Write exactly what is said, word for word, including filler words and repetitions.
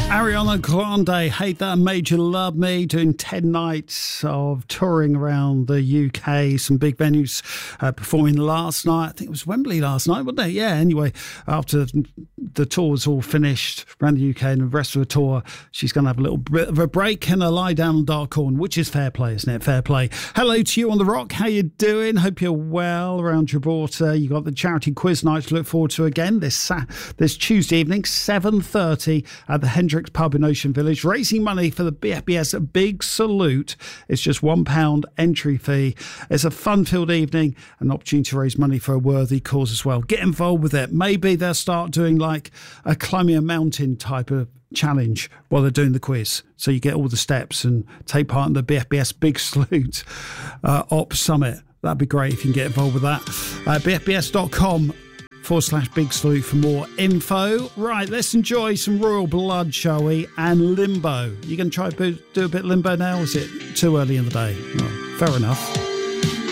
Ariana Grande, Hate That Made You Love Me, doing ten nights of touring around the U K, some big venues, uh, performing last night. I think it was Wembley last night, wasn't it? Yeah, anyway, after the tour was all finished around the U K and the rest of the tour, she's going to have a little bit of a break and a lie down on dark horn, which is fair play, isn't it? Fair play. Hello to you on The Rock. How you doing? Hope you're well around Gibraltar. You got the charity quiz night to look forward to again this, Sa- this Tuesday evening, seven thirty at the Hendricks Pub in Ocean Village, raising money for the B F B S Big Salute. It's just one pound entry fee. It's a fun-filled evening, an opportunity to raise money for a worthy cause as well. Get involved with it. Maybe they'll start doing like a climbing a mountain type of challenge while they're doing the quiz, so you get all the steps and take part in the B F B S Big Salute uh, Op Summit. That'd be great if you can get involved with that. uh, B F B S dot com forward slash Big Salute for more info. Right, let's enjoy some Royal Blood, shall we? And Limbo. You going to try to do a bit of Limbo now? Or is it too early in the day? Well, fair enough.